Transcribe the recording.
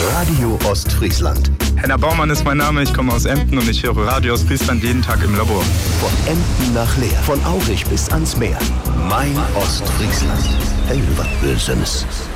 Radio Ostfriesland. Henner Baumann ist mein Name, ich komme aus Emden und ich höre Radio Ostfriesland jeden Tag im Labor. Von Emden nach Leer, von Aurich bis ans Meer. Mein Ostfriesland. Hey, was Böses.